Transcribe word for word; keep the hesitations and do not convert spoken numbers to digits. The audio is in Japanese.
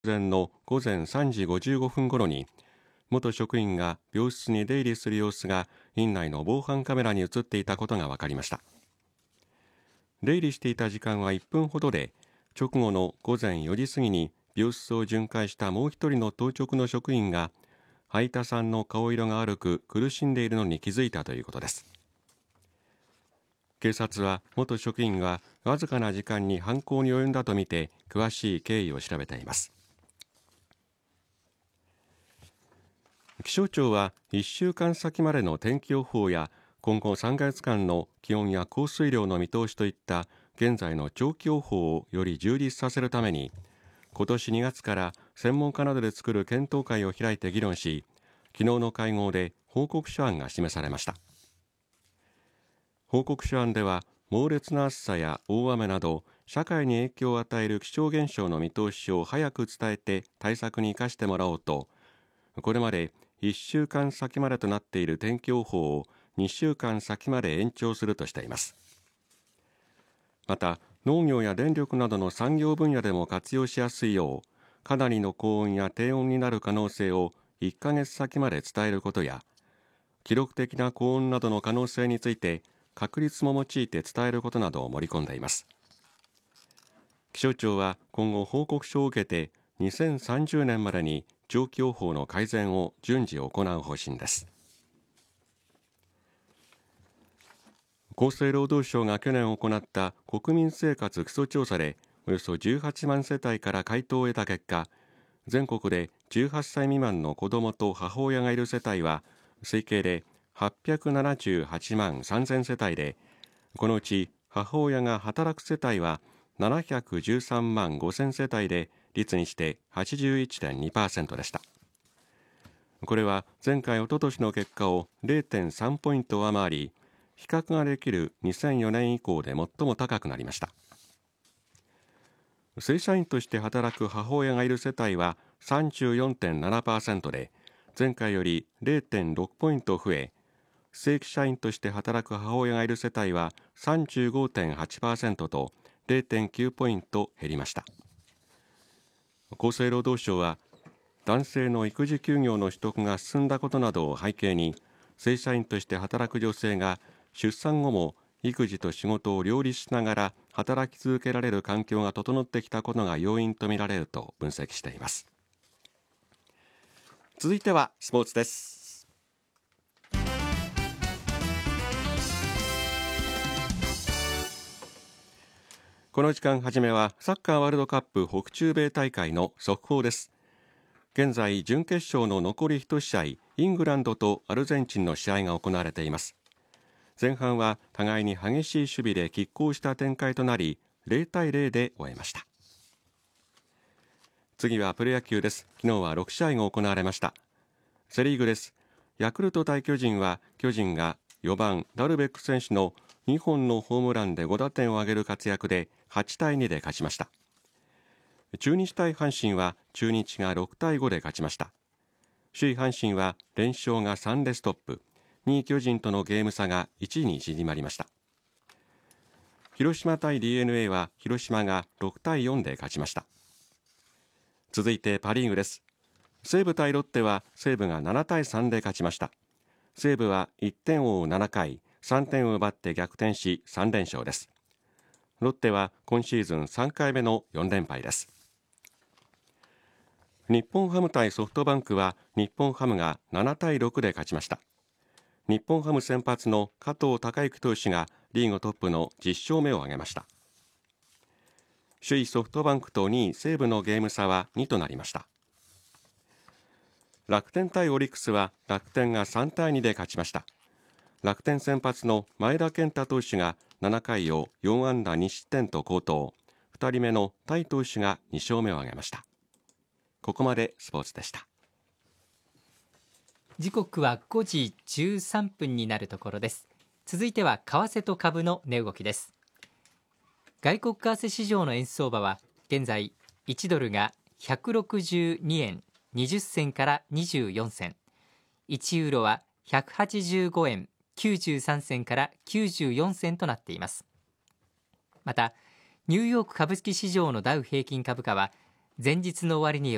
前の午前さんじごじゅうごふんごろに元職員が病室に出入りする様子が院内の防犯カメラに映っていたことが分かりました。出入りしていた時間はいっぷんほどで、直後の午前よじ過ぎに病室を巡回したもう一人の当直の職員が相田さんの顔色が悪く苦しんでいるのに気づいたということです。警察は元職員がわずかな時間に犯行に及んだとみて詳しい経緯を調べています。気象庁はいっしゅうかん先までの天気予報や今後さんかげつかんの気温や降水量の見通しといった現在の長期予報をより充実させるために、今年にがつから専門家などで作る検討会を開いて議論し、昨日の会合で報告書案が示されました。報告書案では猛烈な暑さや大雨など社会に影響を与える気象現象の見通しを早く伝えて対策に生かしてもらおうと、これまでいっしゅうかん先までとなっている天気予報をにしゅうかん先まで延長するとしています。また農業や電力などの産業分野でも活用しやすいよう、かなりの高温や低温になる可能性をいっかげつ先まで伝えることや、記録的な高温などの可能性について確率も用いて伝えることなどを盛り込んでいます。気象庁は今後報告書を受けてにせんさんじゅうねんまでに長期予報の改善を順次行う方針です。厚生労働省が去年行った国民生活基礎調査でおよそじゅうはちまん世帯から回答を得た結果、全国でじゅうはっさい未満の子どもと母親がいる世帯は推計ではっぴゃくななじゅうはちまんさんぜん世帯で、このうち母親が働く世帯はななひゃくじゅうさんまんごせん世帯で率にして はちじゅういってんにパーセント でした。これは前回おととしの結果を れいてんさん ポイント上回り、比較ができるにせんよねん以降で最も高くなりました。正社員として働く母親がいる世帯は さんじゅうよんてんななパーセント で前回より れいてんろく ポイント増え、正規社員として働く母親がいる世帯は さんじゅうごてんはちパーセント と れいてんきゅう ポイント減りました。厚生労働省は男性の育児休業の取得が進んだことなどを背景に、正社員として働く女性が出産後も育児と仕事を両立しながら働き続けられる環境が整ってきたことが要因とみられると分析しています。続いてはスポーツです。この時間初めはサッカーワールドカップ北中米大会の速報です。現在準決勝の残りいち試合、イングランドとアルゼンチンの試合が行われています。前半は互いに激しい守備で拮抗した展開となりれいたいぜろで終えました。次はプロ野球です。昨日はろく試合が行われました。セリーグです。ヤクルト対巨人は巨人がよばんダルベック選手のにほんのホームランでご打点を挙げる活躍ではちたいにで勝ちました。中日対阪神は中日がろくたいごで勝ちました。首位阪神は連勝がさんでストップ、にい巨人とのゲーム差がいちに縮まりました。広島対 ディーエヌエー は広島がろくたいよんで勝ちました。続いてパリーグです。西武対ロッテは西武がななたいさんで勝ちました。西武はいってんを追うななかい、さんてんを奪って逆転しさんれんしょうです。ロッテは今シーズンさんかいめのよんれんぱいです。日本ハム対ソフトバンクは日本ハムがななたいろくで勝ちました。日本ハム先発の加藤貴之投手がリーグトップのじゅっしょうめを挙げました。首位ソフトバンクとにい西武のゲーム差はにとなりました。楽天対オリックスは楽天がさんたいにで勝ちました。楽天先発の前田健太投手がななかいをよんあんだにしってんと好投、ふたりめのタイ投手がにしょうめを挙げました。ここまでスポーツでした。 時刻はごじじゅうさんぷんになるところです。続いては為替と株の値動きです。外国為替市場の円相場は現在いちドルがひゃくろくじゅうにえんにじゅっせんからにじゅうよんせん、いちユーロはひゃくはちじゅうごえんきゅうじゅうさんせんからきゅうじゅうよんせんとなっています。またニューヨーク株式市場のダウ平均株価は前日の終値よ